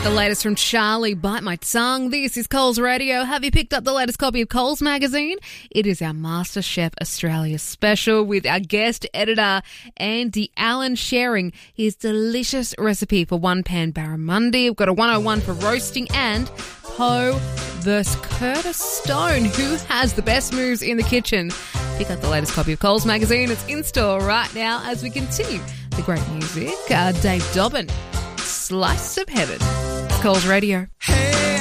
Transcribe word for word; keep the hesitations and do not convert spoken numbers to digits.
The latest from Charlie, Bite My Tongue. This is Coles Radio. Have you picked up the latest copy of Coles magazine? It is our MasterChef Australia special with our guest editor, Andy Allen, sharing his delicious recipe for one-pan barramundi. We've got a one oh one for roasting and Poe versus Curtis Stone. Who has the best moves in the kitchen? Pick up the latest copy of Coles magazine. It's in store right now as we continue the great music. Uh, Dave Dobbin, Slice of Heaven. Coles Radio. Hey.